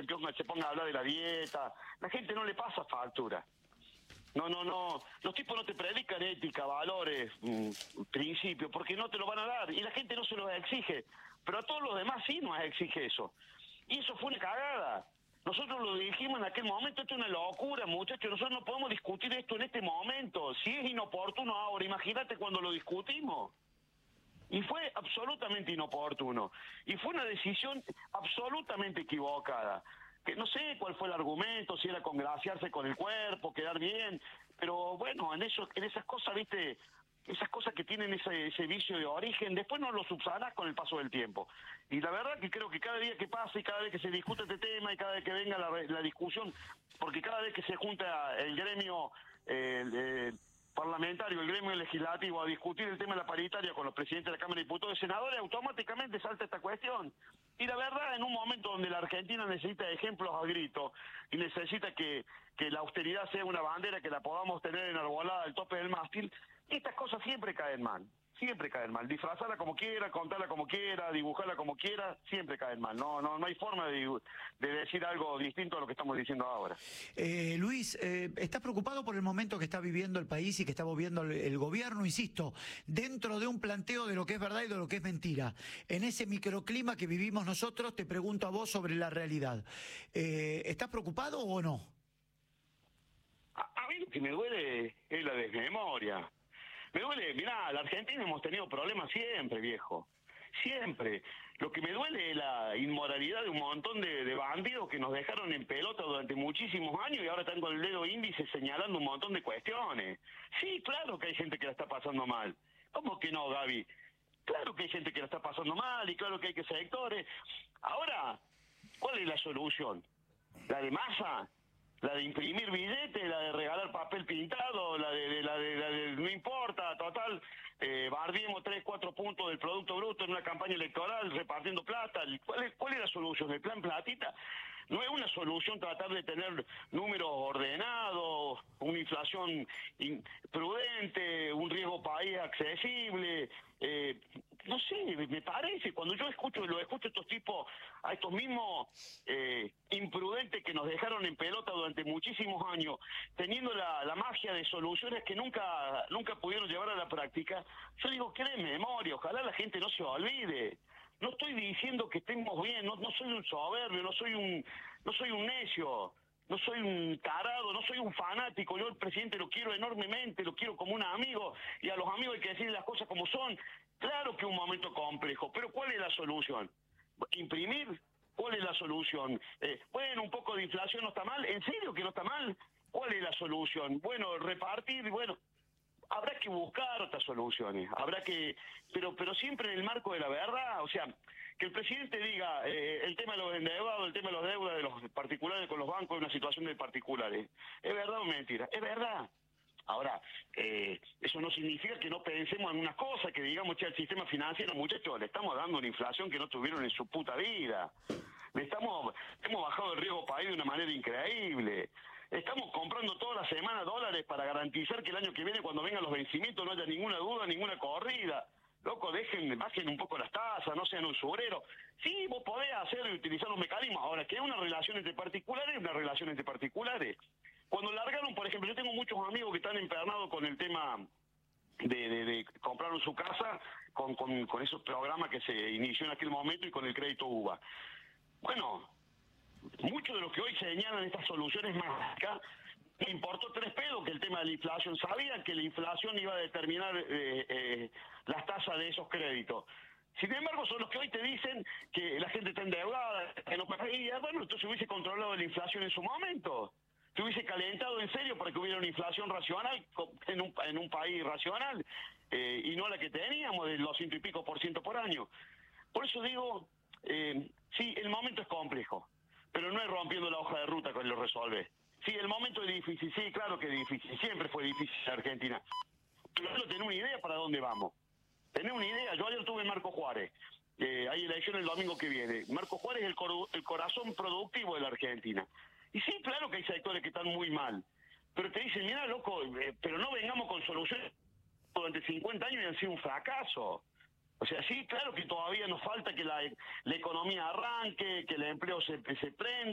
se ponga a hablar de la dieta. La gente no le pasa factura. No, los tipos no te predican ética, valores, principios, porque no te lo van a dar, y la gente no se los exige, pero a todos los demás sí nos exige eso. Y eso fue una cagada. Nosotros lo dijimos en aquel momento, esto es una locura, muchachos, nosotros no podemos discutir esto en este momento, si es inoportuno ahora, imagínate cuando lo discutimos. Y fue absolutamente inoportuno, y fue una decisión absolutamente equivocada. Que no sé cuál fue el argumento, si era congraciarse con el cuerpo, quedar bien, pero bueno, en esas cosas, viste, esas cosas que tienen ese vicio de origen, después no lo subsanás con el paso del tiempo. Y la verdad que creo que cada día que pasa y cada vez que se discute este tema y cada vez que venga la discusión, porque cada vez que se junta el gremio parlamentario, el gremio legislativo a discutir el tema de la paritaria con los presidentes de la Cámara de Diputados y Senadores, automáticamente salta esta cuestión. Y la verdad, en un momento donde la Argentina necesita ejemplos a grito y necesita que la austeridad sea una bandera que la podamos tener enarbolada al tope del mástil, estas cosas siempre caen mal. Siempre caen mal. Disfrazarla como quiera, contarla como quiera, dibujarla como quiera, siempre caen mal. No hay forma de decir algo distinto a lo que estamos diciendo ahora. Luis, ¿estás preocupado por el momento que está viviendo el país y que está viviendo el gobierno? Insisto, dentro de un planteo de lo que es verdad y de lo que es mentira. En ese microclima que vivimos nosotros, te pregunto a vos sobre la realidad. ¿Estás preocupado o no? A mí lo que me duele es la desmemoria. Me duele, mirá, la Argentina hemos tenido problemas siempre, viejo. Siempre. Lo que me duele es la inmoralidad de un montón de bandidos que nos dejaron en pelota durante muchísimos años y ahora están con el dedo índice señalando un montón de cuestiones. Sí, claro que hay gente que la está pasando mal. ¿Cómo que no, Gaby? Claro que hay gente que la está pasando mal y claro que hay que sectores. Ahora, ¿cuál es la solución? ¿La de Massa? La de imprimir billetes, la de regalar papel pintado, la de no importa, total, bardiemos 3, 4 puntos del Producto Bruto en una campaña electoral repartiendo plata. ¿Cuál es la solución? ¿El plan platita? No es una solución tratar de tener números ordenados, una inflación prudente, un riesgo país accesible. No sé, me parece, cuando yo escucho a estos tipos, a estos mismos imprudentes que nos dejaron en pelota durante muchísimos años, teniendo la magia de soluciones que nunca pudieron llevar a la práctica, yo digo, qué de memoria, ojalá la gente no se olvide. No estoy diciendo que estemos bien, no soy un soberbio, no soy un necio, no soy un tarado, no soy un fanático. Yo al presidente lo quiero enormemente, lo quiero como un amigo, y a los amigos hay que decirle las cosas como son. Claro que es un momento complejo, pero ¿cuál es la solución? ¿Imprimir? ¿Cuál es la solución? Bueno, un poco de inflación no está mal. ¿En serio que no está mal? ¿Cuál es la solución? Bueno, repartir, bueno, habrá que buscar otras soluciones, pero siempre en el marco de la verdad. O sea, que el presidente diga el tema de los endeudados, el tema de los deudas de los particulares con los bancos es una situación de particulares. ¿Es verdad o mentira? Es verdad. Ahora, eso no significa que no pensemos en unas cosas, que digamos, che, al sistema financiero, muchachos, le estamos dando una inflación que no tuvieron en su puta vida. Hemos bajado el riesgo país de una manera increíble. Estamos comprando toda la semana dólares para garantizar que el año que viene, cuando vengan los vencimientos, no haya ninguna duda, ninguna corrida. Loco, bajen un poco las tasas, no sean usureros. Sí, vos podés hacer y utilizar los mecanismos. Ahora, que es una relación entre particulares, es una relación entre particulares. Cuando largaron, por ejemplo, yo tengo muchos amigos que están empernados con el tema de compraron su casa con esos programas que se inició en aquel momento y con el crédito UVA. Bueno, muchos de los que hoy señalan estas soluciones mágicas, me importó 3 pesos que el tema de la inflación. Sabían que la inflación iba a determinar las tasas de esos créditos. Sin embargo, son los que hoy te dicen que la gente está endeudada, que no paga. Y bueno, entonces hubiese controlado la inflación en su momento. Se hubiese calentado en serio para que hubiera una inflación racional en un país racional y no la que teníamos de los 100 y pico % por año. Por eso digo, sí, el momento es complejo, pero no es rompiendo la hoja de ruta que lo resuelve. Sí, el momento es difícil, sí, claro que es difícil, siempre fue difícil en Argentina. Pero tener una idea para dónde vamos. Tener una idea. Yo ayer estuve en Marco Juárez, hay elección el domingo que viene. Marco Juárez es el corazón productivo de la Argentina. Y sí, claro que hay sectores que están muy mal, pero te dicen, mira, loco, pero no vengamos con soluciones durante 50 años y han sido un fracaso. O sea, sí, claro que todavía nos falta que la economía arranque, que el empleo se prenda.